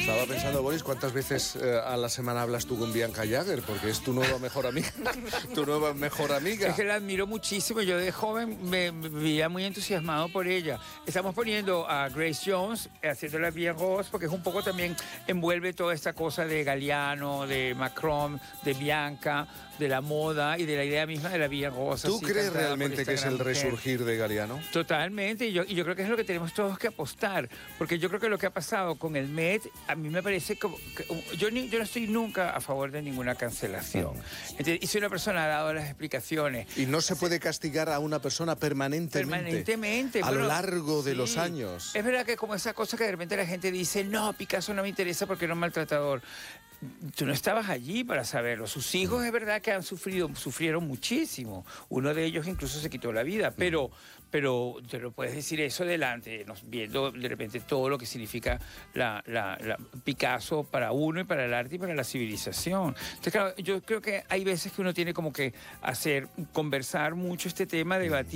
Estaba pensando, Boris, ¿cuántas veces a la semana hablas tú con Bianca Jagger? Porque es tu nueva mejor amiga. Tu nueva mejor amiga. Es que la admiro muchísimo. Yo de joven me veía muy entusiasmado por ella. Estamos poniendo a Grace Jones, haciéndola bien Ross, porque es un poco también envuelve toda esta cosa de Galliano, de Macron, de Bianca, de la moda y de la idea misma de la Bien Rosa. ¿Tú crees realmente que es el resurgir de Galliano? Totalmente. Y yo creo que es lo que tenemos todos que apostar. Porque yo creo que lo que ha pasado con el Met, a mí me parece que yo no estoy nunca a favor de ninguna cancelación. Entonces, y si una persona ha dado las explicaciones... Y no se puede castigar a una persona permanentemente a lo largo de los años. Es verdad que como esa cosa que de repente la gente dice, no, Picasso no me interesa porque era un maltratador. Tú no estabas allí para saberlo. Sus hijos es verdad que sufrieron muchísimo. Uno de ellos incluso se quitó la vida, pero te lo puedes decir eso delante, viendo de repente todo lo que significa la Picasso para uno y para el arte y para la civilización. Entonces, claro, yo creo que hay veces que uno tiene como que conversar mucho este tema, debatir.